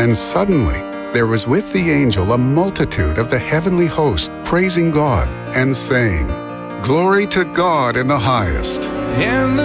And suddenly, there was with the angel a multitude of the heavenly host praising God and saying, "Glory to God in the highest, and the